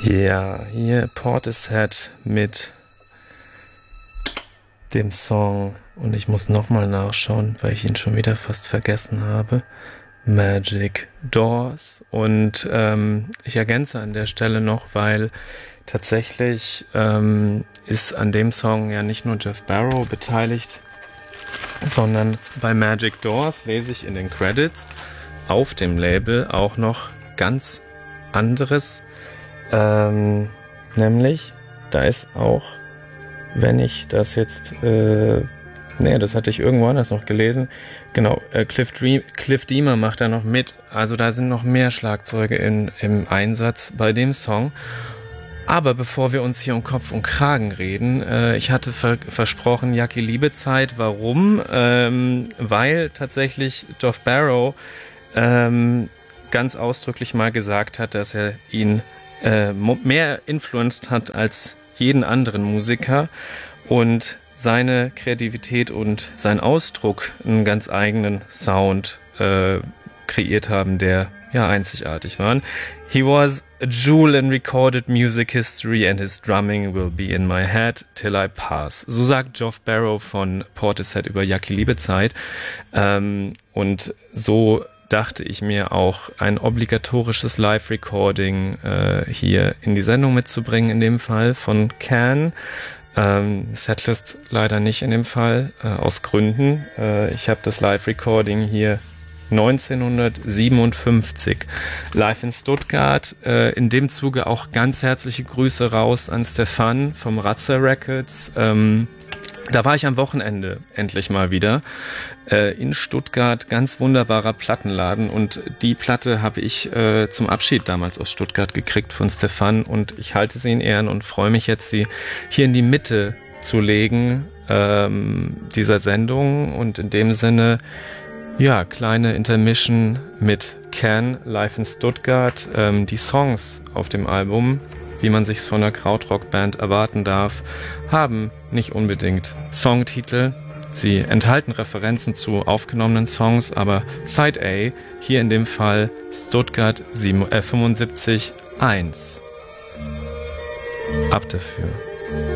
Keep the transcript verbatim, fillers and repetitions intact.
Ja, hier Portishead mit dem Song, und ich muss nochmal nachschauen, weil ich ihn schon wieder fast vergessen habe, Magic Doors. Und ähm, ich ergänze an der Stelle noch, weil tatsächlich ähm, ist an dem Song ja nicht nur Jeff Barrow beteiligt, sondern bei Magic Doors lese ich in den Credits auf dem Label auch noch ganz anderes. Ähm, nämlich, da ist auch, wenn ich das jetzt, äh, nee, das hatte ich irgendwo anders noch gelesen, genau, äh, Cliff, Dream, Cliff Deamer macht da noch mit, also da sind noch mehr Schlagzeuge in, im Einsatz bei dem Song. Aber bevor wir uns hier um Kopf und Kragen reden, äh, ich hatte ver- versprochen, Jackie Liebezeit, warum? Ähm, weil tatsächlich Jeff Barrow ähm, ganz ausdrücklich mal gesagt hat, dass er ihn äh, mehr influenced hat als jeden anderen Musiker und seine Kreativität und sein Ausdruck einen ganz eigenen Sound äh, kreiert haben, der ja einzigartig war. He was a jewel in recorded music history and his drumming will be in my head till I pass. So sagt Jeff Barrow von Portishead über Jackie Liebezeit. Ähm, und so dachte ich mir auch, ein obligatorisches Live-Recording äh, hier in die Sendung mitzubringen, in dem Fall von Can. Ähm, Setlist leider nicht in dem Fall, äh, aus Gründen. Äh, ich habe das Live-Recording hier neunzehnhundertsiebenundfünfzig live in Stuttgart. Äh, in dem Zuge auch ganz herzliche Grüße raus an Stefan vom Ratzer Records. Ähm, Da war ich am Wochenende endlich mal wieder äh, in Stuttgart, ganz wunderbarer Plattenladen, und die Platte habe ich äh, zum Abschied damals aus Stuttgart gekriegt von Stefan, und ich halte sie in Ehren und freue mich jetzt, sie hier in die Mitte zu legen ähm, dieser Sendung, und in dem Sinne, ja, kleine Intermission mit Can live in Stuttgart. Ähm, die Songs auf dem Album, wie man sich's von einer Krautrock-Band erwarten darf, haben nicht unbedingt Songtitel. Sie enthalten Referenzen zu aufgenommenen Songs, aber Side A, hier in dem Fall Stuttgart fünfundsiebzig eins. Ab dafür.